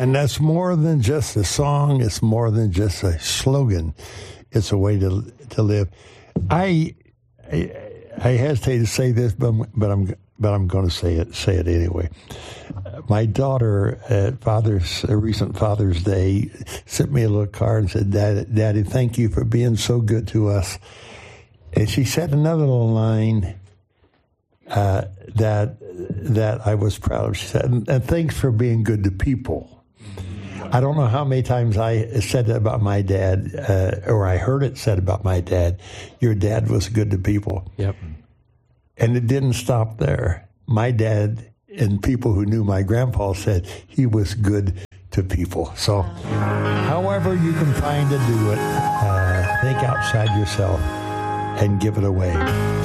And that's more than just a song. It's more than just a slogan. It's a way to live. I hesitate to say this, but I'm going to say it anyway. My daughter at recent Father's Day sent me a little card and said, Daddy, thank you for being so good to us. And she said another little line that I was proud of. She said, and thanks for being good to people. I don't know how many times I said that about my dad, or I heard it said about my dad. Your dad was good to people. Yep. And it didn't stop there. My dad and people who knew my grandpa said he was good to people. So however you can find to do it, think outside yourself and give it away.